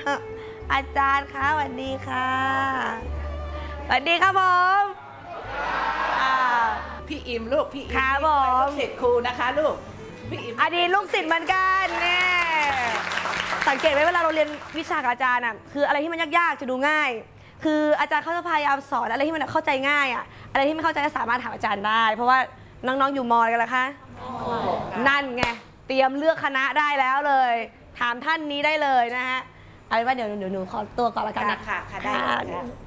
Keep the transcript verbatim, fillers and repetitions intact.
อาจารย์คะสวัสดีค่ะสวัสดีครับผมพี่อิมลูกพี่อิมครับผมลูกศิษย์ครูนะคะลูกพี่อิมอดีตลูกศิษย์เหมือนกันเนี่ยสังเกตไหมเวลาเราเรียนวิชากับอาจารย์อ่ะคืออะไรที่มันยากๆจะดูง่ายคืออาจารย์เขาจะพยายามสอนอะไรที่มันเข้าใจง่ายอ่ะอะไรที่ไม่เข้าใจก็สามารถถามอาจารย์ได้เพราะว่าน้องๆอยู่มอกันแล้วคะนั่นไงเตรียมเลือกคณะได้แล้วเลยถามท่านนี้ได้เลยนะฮะเอาเป็นว่าเดี๋ยวหนูขอตัวก่อนละกันนะค่ะค่ะได้ค่ะ